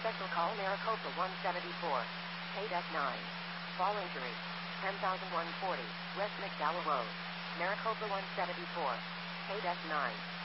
Special call Maricopa 174. Paid F9. Fall injury. 10,140. West McDowell Road. Maricopa 174. Paid F9.